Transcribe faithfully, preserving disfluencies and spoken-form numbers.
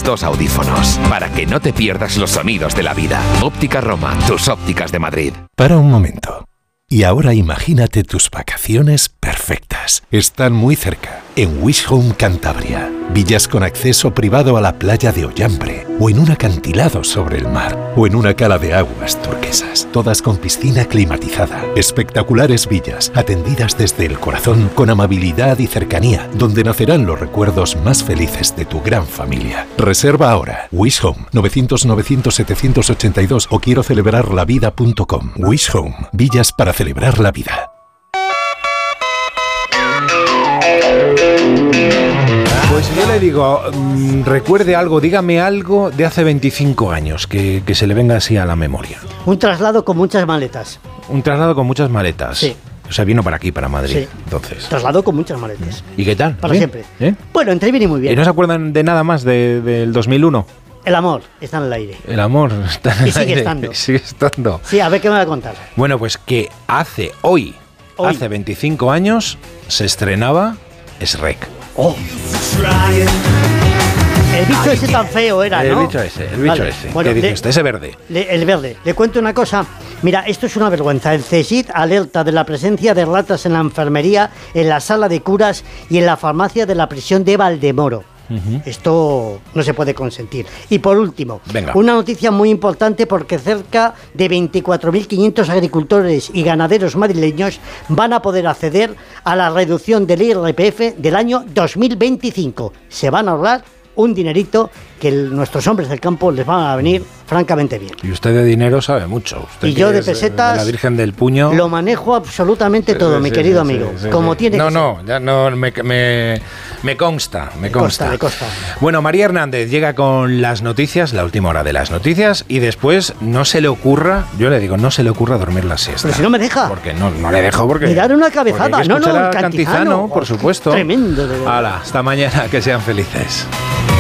dos audífonos, para que no te pierdas los sonidos de la vida. Óptica Roma, tus ópticas de Madrid. Para un momento. Y ahora imagínate tus vacaciones perfectas. Están muy cerca, en Wish Home Cantabria. Villas con acceso privado a la playa de Ollambre, o en un acantilado sobre el mar, o en una cala de aguas turquesas, todas con piscina climatizada. Espectaculares villas, atendidas desde el corazón, con amabilidad y cercanía, donde nacerán los recuerdos más felices de tu gran familia. Reserva ahora. Wish Home, novecientos novecientos setecientos ochenta y dos o quiero celebrar la vida punto com. Wish Home, villas para celebrar la vida. Pues yo le digo, mmm, recuerde algo, dígame algo de hace veinticinco años que, que se le venga así a la memoria. Un traslado con muchas maletas. Un traslado con muchas maletas. Sí. O sea, vino para aquí, para Madrid, Sí. entonces. Traslado con muchas maletas. ¿Y qué tal? Para ¿Bien? siempre. ¿Eh? Bueno, entre bien y muy bien. ¿Y no se acuerdan de nada más de, del dos mil uno? El amor está en el aire. El amor está en el Y sigue aire. estando. Sigue estando. Sí, a ver qué me va a contar. Bueno, pues que hace hoy, Hoy. hace veinticinco años, se estrenaba Shrek. Oh. El bicho ese tan feo era, El ¿no? bicho ese, el bicho Vale. ese. Bueno, ¿Qué dice le- usted? Ese verde. Le- el verde. Le cuento una cosa. Mira, esto es una vergüenza. El CSIC alerta de la presencia de ratas en la enfermería, en la sala de curas y en la farmacia de la prisión de Valdemoro. Uh-huh. Esto no se puede consentir. Y por último, Venga. una noticia muy importante porque cerca de veinticuatro mil quinientos agricultores y ganaderos madrileños van a poder acceder a la reducción del I R P F del año dos mil veinticinco. Se van a ahorrar un dinerito que el, nuestros hombres del campo les van a venir francamente bien. Y usted de dinero sabe mucho. Usted Y que yo de es, pesetas, de la Virgen del Puño. Lo manejo absolutamente todo, Sí, mi sí, querido sí, amigo. sí, sí, como sí. tiene no, que no, ser. ya no, me, me, me consta, me consta. Me consta, me consta. Bueno, María Hernández llega con las noticias, la última hora de las noticias, y después no se le ocurra, yo le digo, no se le ocurra dormir la siesta. Pero si no me deja. Porque no, no le dejo porque... Mirar una cabezada. porque hay que No, no, escuchar el a Cantizano. Cantizano, por supuesto. Tremendo, de verdad. Hala, hasta mañana, que sean felices.